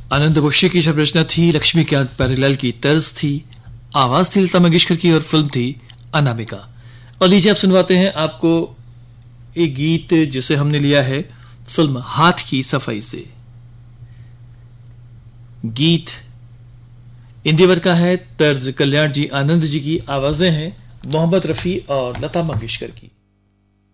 आनंद बख्शी की शब्द रचना थी, लक्ष्मीकांत प्यारेलाल की तर्ज थी, आवाज थी लता मंगेशकर की और फिल्म थी अनामिका। और लीजिए आप सुनवाते हैं आपको एक गीत जिसे हमने लिया है फिल्म हाथ की सफाई से। गीत इंदिवर का है, तर्ज कल्याण जी आनंद जी की, आवाजें हैं मोहम्मद रफी और लता मंगेशकर की।